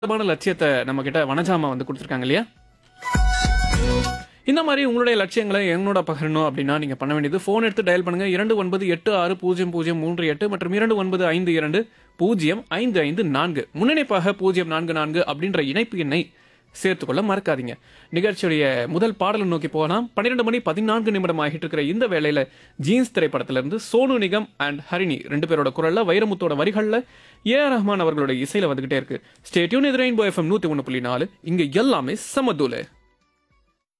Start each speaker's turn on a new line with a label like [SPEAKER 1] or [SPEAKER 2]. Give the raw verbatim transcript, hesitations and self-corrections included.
[SPEAKER 1] மான லட்சியத்த நம்மகிட்ட வனஜாமா வந்து குடுத்துருக்காங்க இல்லையா? இந்த மாரி உங்களுடைய லட்சியங்கள என்னோட பகிரணும் அப்படின்னா, நீங்க பண்ண வேண்டியது ஃபோன் எடுத்து டயல் பண்ணுங்க. இரண்டு ஒன்பது எட்டு ஆறு பூஜ்ஜியம் பூஜ்ஜியம் மூன்று எட்டு மற்றும் இரண்டு ஒன்பது ஐந்து இரண்டு பூஜ்ஜியம் ஐந்து ஐந்து நான்கு. முன்னிணைப்பாக பூஜ்ஜியம் நான்கு நான்கு அப்படின்ற இணைப்பு எண்ணை சேர்த்துக்கொள்ள மறக்காதீங்க. நிகழ்ச்சியுடைய முதல் பாடலை நோக்கி போகலாம். பன்னிரண்டு மணி பதினான்கு நிமிடம் ஆகிட்டு இருக்கிற இந்த வேளையில ஜீன்ஸ் திரைப்படத்திலிருந்து சோனு நிகம் அண்ட் ஹரிணி ரெண்டு பேரோட குரல்ல வைரமுத்தோட வரிகள்ல ஏ ஆர் ரஹ்மான் அவர்களோட இசையில வந்துகிட்டே இருக்கு. ஸ்டே டியூன் இது ரெயின்போ எஃப்எம் நூத்தி ஒன்று புள்ளி நாலு. இங்க எல்லாமே சமதூல.